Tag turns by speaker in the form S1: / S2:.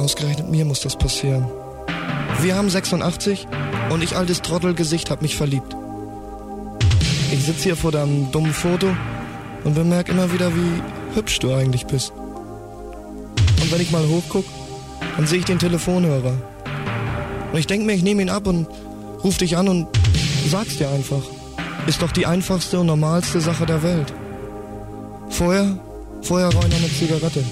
S1: Ausgerechnet mir muss das passieren. Wir haben 86 und ich, altes Trottelgesicht, hab mich verliebt. Ich sitz hier vor deinem dummen Foto und bemerk immer wieder, wie hübsch du eigentlich bist. Und wenn ich mal hochguck, dann sehe ich den Telefonhörer. Und ich denk mir, ich nehme ihn ab und ruf dich an und sag's dir einfach. Ist doch die einfachste und normalste Sache der Welt. Vorher rauch ich noch eine Zigarette.